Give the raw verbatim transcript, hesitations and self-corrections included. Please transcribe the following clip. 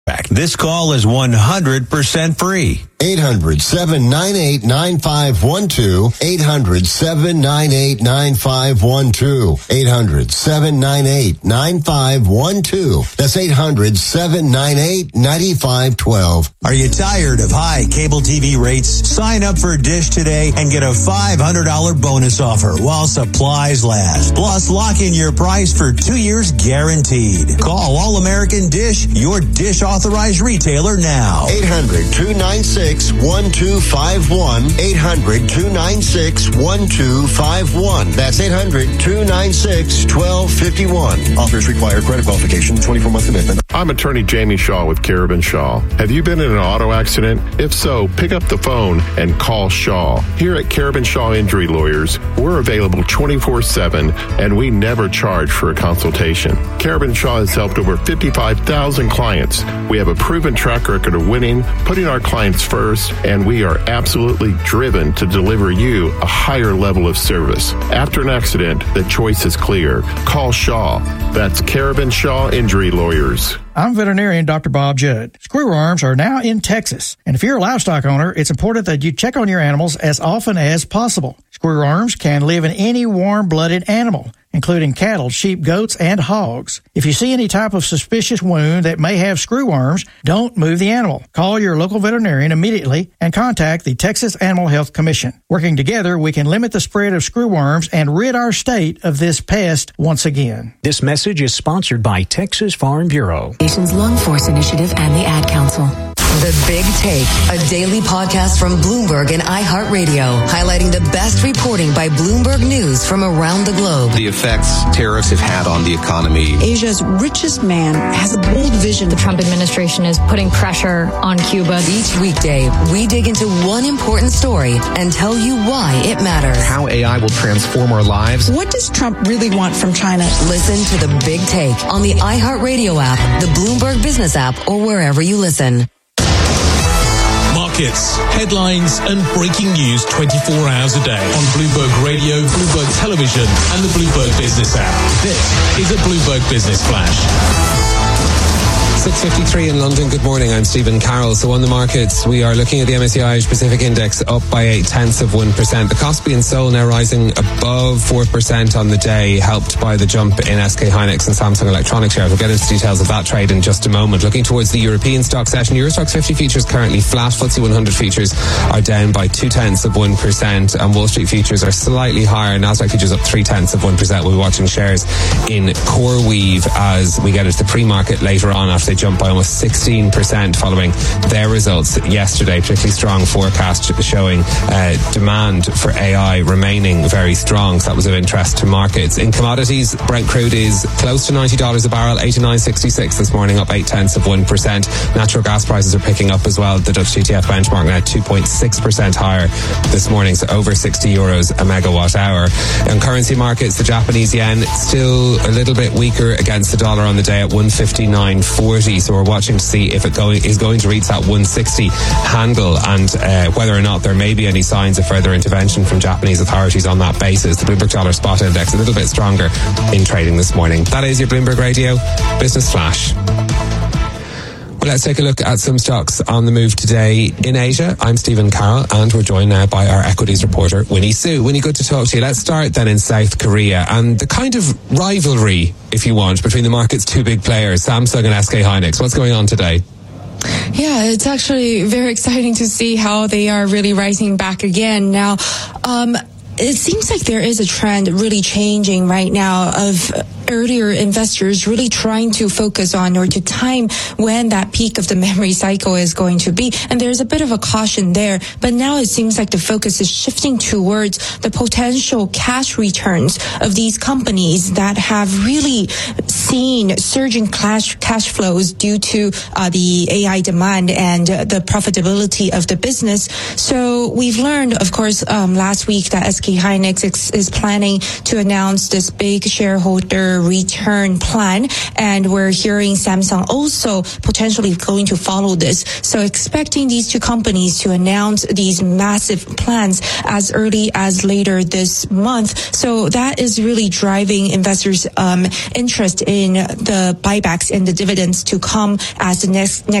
This call is one hundred percent free. eight hundred, seven nine eight, nine five one two. eight hundred, seven nine eight, nine five one two. eight hundred, seven nine eight, nine five one two. That's eight hundred, seven nine eight, nine five one two. Are you tired of high cable T V rates? Sign up for Dish today and get a five hundred dollars bonus offer while supplies last. Plus, lock in your price for two years guaranteed. Call All American Dish, your Dish authorized retailer now. eight hundred, two nine six, one two five one. eight hundred, two nine six, one two five one. That's eight hundred, two nine six, one two five one. Offers require credit qualification, twenty-four month commitment. I'm attorney Jamie Shaw with Carabin Shaw. Have you been in an auto accident? If so, pick up the phone and call Shaw. Here at Carabin Shaw Injury Lawyers, we're available twenty-four seven and we never charge for a consultation. Carabin Shaw has helped over fifty-five thousand clients. We have a proven track record of winning, putting our clients first, and we are absolutely driven to deliver you a higher level of service. After an accident, the choice is clear. Call Shaw. That's Carabin Shaw Injury Lawyers. I'm veterinarian Doctor Bob Judd. Screwworms are now in Texas, and if you're a livestock owner, it's important that you check on your animals as often as possible. Screwworms can live in any warm-blooded animal, including cattle, sheep, goats, and hogs. If you see any type of suspicious wound that may have screwworms, don't move the animal. Call your local veterinarian immediately and contact the Texas Animal Health Commission. Working together, we can limit the spread of screwworms and rid our state of this pest once again. This message is sponsored by Texas Farm Bureau, Nation's Lung Force Initiative, and the Ad Council. The Big Take, a daily podcast from Bloomberg and iHeartRadio, highlighting the best reporting by Bloomberg News from around the globe. The effects tariffs have had on the economy. Asia's richest man has a bold vision. The Trump administration is putting pressure on Cuba. Each weekday, we dig into one important story and tell you why it matters. How A I will transform our lives. What does Trump really want from China? Listen to The Big Take on the iHeartRadio app, the Bloomberg Business app, or wherever you listen. Markets, headlines, and breaking news twenty-four hours a day on Bloomberg Radio, Bloomberg Television, and the Bloomberg Business app. This is a Bloomberg Business Flash. six fifty-three in London. Good morning. I'm Stephen Carroll. So on the markets, we are looking at the M S C I Irish Pacific Index up by eight tenths of one percent. The Kospi and Seoul now rising above four percent on the day, helped by the jump in S K Hynix and Samsung Electronics shares. We'll get into details of that trade in just a moment. Looking towards the European stock session, Eurostoxx fifty futures currently flat. F T S E one hundred futures are down by two tenths of one percent, and Wall Street futures are slightly higher. Nasdaq futures up three tenths of one percent. We'll be watching shares in CoreWeave as we get into the pre-market later on, after they jump by almost sixteen percent following their results yesterday. Particularly strong forecast showing uh, demand for A I remaining very strong, so that was of interest to markets. In commodities, Brent crude is close to ninety dollars a barrel, eighty-nine sixty-six this morning, up eight tenths of one percent. Natural gas prices are picking up as well. The Dutch T T F benchmark now two point six percent higher this morning, so over sixty euros a megawatt hour. In currency markets, the Japanese yen still a little bit weaker against the dollar on the day at one fifty-nine forty, so we're watching to see if it going, is going to reach that one sixty handle, and uh, whether or not there may be any signs of further intervention from Japanese authorities on that basis. The Bloomberg Dollar Spot Index a little bit stronger in trading this morning. That is your Bloomberg Radio Business Flash. Well, let's take a look at some stocks on the move today in Asia. I'm Stephen Carroll, and we're joined now by our equities reporter, Winnie Su. Winnie, good to talk to you. Let's start then in South Korea and the kind of rivalry, if you want, between the market's two big players, Samsung and S K Hynix. What's going on today? Yeah, it's actually very exciting to see how they are really rising back again. Now, um, it seems like there is a trend really changing right now of earlier investors really trying to focus on or to time when that peak of the memory cycle is going to be. And there's a bit of a caution there. But now it seems like the focus is shifting towards the potential cash returns of these companies that have really seen surging cash, cash flows due to uh, the A I demand and uh, the profitability of the business. So we've learned, of course, um, last week that S K Hynix is, is planning to announce this big shareholder shareholder return plan. And we're hearing Samsung also potentially going to follow this. So expecting these two companies to announce these massive plans as early as later this month. So that is really driving investors' um, interest in the buybacks and the dividends to come as the next next